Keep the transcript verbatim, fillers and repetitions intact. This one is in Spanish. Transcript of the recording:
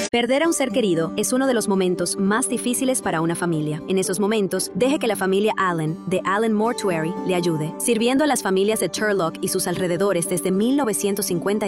Perder a un ser querido es uno de los momentos más difíciles para una familia. En esos momentos, deje que la familia Allen, de Allen Mortuary, le ayude, sirviendo a las familias de Turlock y sus alrededores desde mil novecientos cincuenta.